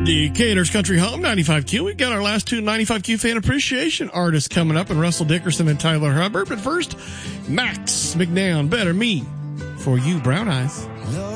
Decatur's Country Home 95Q. We've got our last two 95Q fan appreciation artists coming up, and Russell Dickerson and Tyler Hubbard. But first, Max McNown, Better Me for You, Brown Eyes.